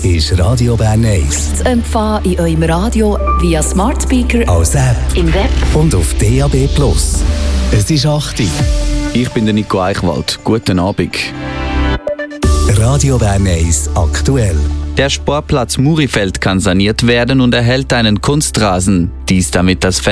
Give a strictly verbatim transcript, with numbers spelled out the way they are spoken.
ist Radio Bern eins. Zu empfangen in eurem Radio via Smart Speaker, als App im Web und auf D A B Plus. Es ist acht Uhr. Ich bin der Nico Eichwald. Guten Abend. Radio Bern eins aktuell. Der Sportplatz Murifeld kann saniert werden und erhält einen Kunstrasen. Dies damit das